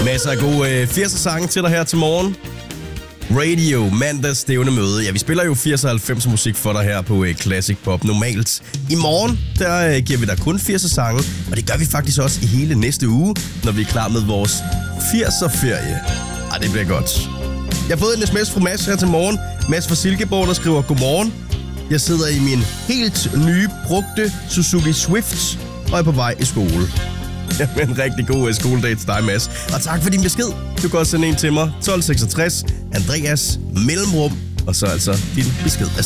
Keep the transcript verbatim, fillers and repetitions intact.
Masser af gode øh, firser sange til dig her til morgen. Radio, mandags stævne møde. Ja, vi spiller jo firs og halvfems musik for dig her på øh, Classic Pop normalt. I morgen, der øh, giver vi dig kun firs sange, og det gør vi faktisk også i hele næste uge, når vi er klar med vores firser-ferie. Ej, det bliver godt. Jeg har fået en sms fra Mads her til morgen. Mads fra Silkeborg, der skriver, godmorgen. Jeg sidder i min helt nye, brugte Suzuki Swift og er på vej i skole. Jamen, en rigtig god uh, skoledag til dig, Mads. Og tak for din besked. Du kan også sende en til mig. tolv seksogtres, Andreas Mellemrum, og så altså din besked.